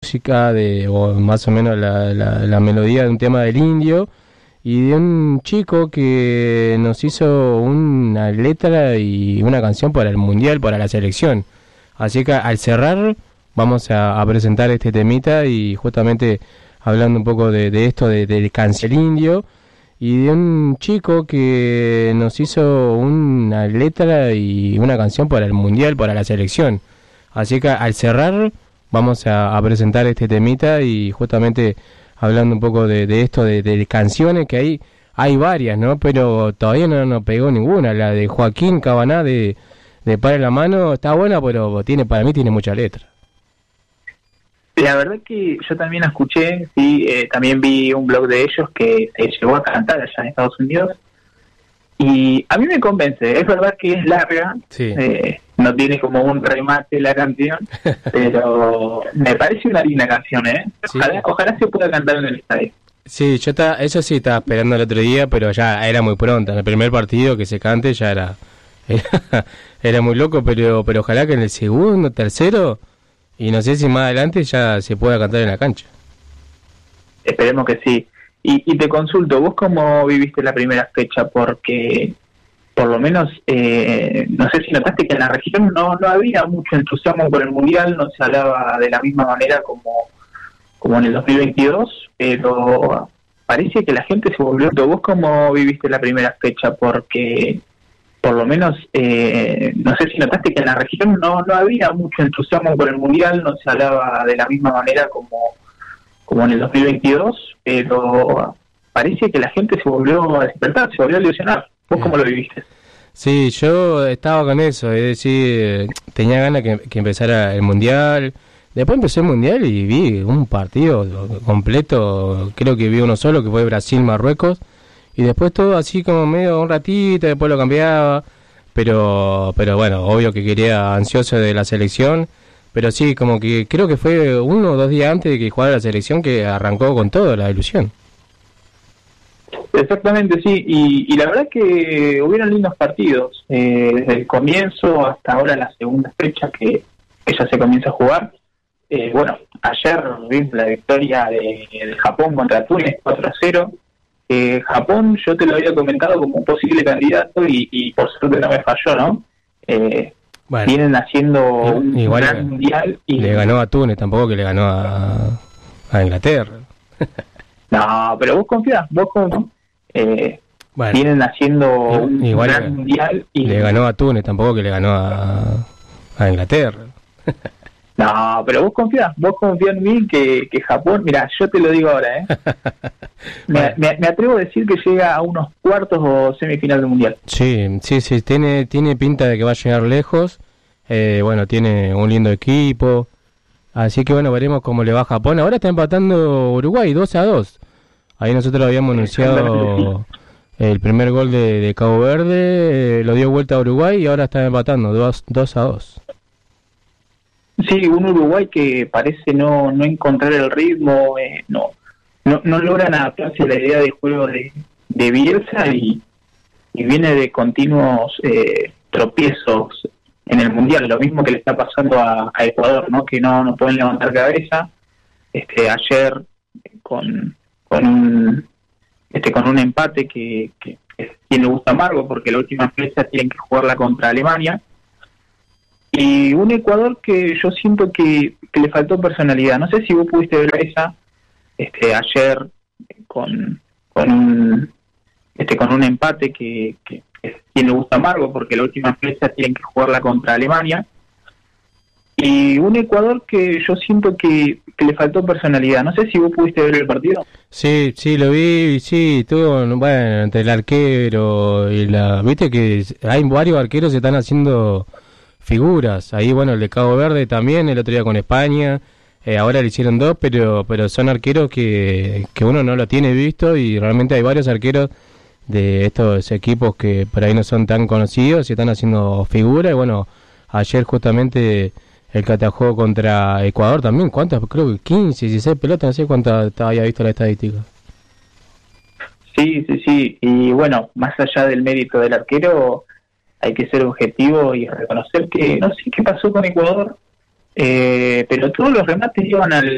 música o más o menos la melodía de un tema del Indio y de un chico que nos hizo una letra y una canción para el Mundial, para la selección. Así que al cerrar vamos a presentar este temita y justamente hablando un poco de esto de Canción Indio y de un chico que nos hizo una letra y una canción para el Mundial, para la selección. Así que al cerrar vamos a presentar este temita y justamente hablando un poco de esto de canciones que hay varias, ¿no? Pero todavía no nos pegó ninguna. La de Joaquín Cabaná de Para la Mano está buena, pero para mí tiene mucha letra. La verdad que yo también la escuché, sí, también vi un blog de ellos que se llegó a cantar allá en Estados Unidos y a mí me convence. Es verdad que es larga, sí. No tiene como un remate la canción, pero me parece una linda canción, Sí. Ojalá se pueda cantar en el estadio. Sí, eso sí estaba esperando el otro día, pero ya era muy pronto. En el primer partido que se cante ya era muy loco, pero ojalá que en el segundo, tercero, y no sé si más adelante ya se pueda cantar en la cancha. Esperemos que sí. Y te consulto, ¿vos cómo viviste la primera fecha? Porque por lo menos, no sé si notaste que en la región no había mucho entusiasmo por el Mundial, no se hablaba de la misma manera como en el 2022, pero parece que la gente se volvió. ¿Vos cómo viviste la primera fecha? Porque por lo menos, no sé si notaste que en la región no había mucho entusiasmo por el Mundial, no se hablaba de la misma manera como en el 2022, pero parece que la gente se volvió a despertar, se volvió a ilusionar. ¿Vos cómo lo viviste? Sí, yo estaba con eso, es decir, tenía ganas que empezara el Mundial. Después empezó el Mundial y vi un partido completo, creo que vi uno solo, que fue Brasil-Marruecos, y después todo así como medio un ratito, después lo cambiaba, pero bueno, obvio que quería ansioso de la selección, pero sí, como que creo que fue 1 o 2 días antes de que jugara la selección que arrancó con todo la ilusión. Exactamente, sí, y la verdad que hubieron lindos partidos, desde el comienzo hasta ahora la segunda fecha que ya se comienza a jugar. Bueno, ayer vimos la victoria de Japón contra Túnez 4-0. Japón yo te lo había comentado como un posible candidato y por suerte no me falló, ¿no? Bueno, vienen haciendo un gran mundial y le ganó a Túnez, tampoco que le ganó a Inglaterra. No, pero vos confías, Bueno, vienen haciendo un gran mundial y le ganó a Túnez, tampoco que le ganó a Inglaterra. No, pero vos confías en mí que Japón, mira, yo te lo digo ahora, me atrevo a decir que llega a unos cuartos o semifinal del mundial. Sí, tiene pinta de que va a llegar lejos. Bueno, tiene un lindo equipo. Así que bueno, veremos cómo le va a Japón. Ahora está empatando Uruguay 2-2. Ahí nosotros habíamos anunciado el primer gol de Cabo Verde, lo dio vuelta a Uruguay y ahora está empatando 2-2. Sí, un Uruguay que parece no encontrar el ritmo, no logran adaptarse a la idea de juego de Bielsa y viene de continuos tropiezos en el Mundial, lo mismo que le está pasando a Ecuador, ¿no? Que no pueden levantar cabeza. Ayer con un empate que tiene gusto amargo porque la última fecha tienen que jugarla contra Alemania. Y un Ecuador que yo siento que le faltó personalidad. No sé si vos pudiste ver esa ayer con un empate que tiene gusto amargo porque la última fecha tienen que jugarla contra Alemania. Y un Ecuador que yo siento que le faltó personalidad. No sé si vos pudiste ver el partido. Sí, lo vi, sí, tuvo, bueno, entre el arquero y viste que hay varios arqueros que están haciendo figuras. Ahí, bueno, el de Cabo Verde también, el otro día con España, ahora le hicieron 2, pero son arqueros que uno no lo tiene visto y realmente hay varios arqueros de estos equipos que por ahí no son tan conocidos y están haciendo figuras. Y bueno, ayer justamente el que atajó contra Ecuador también, ¿cuántas? Creo que 15, 16 pelotas, no sé cuántas había visto la estadística. Sí, y bueno, más allá del mérito del arquero, hay que ser objetivo y reconocer que no sé qué pasó con Ecuador, pero todos los remates iban al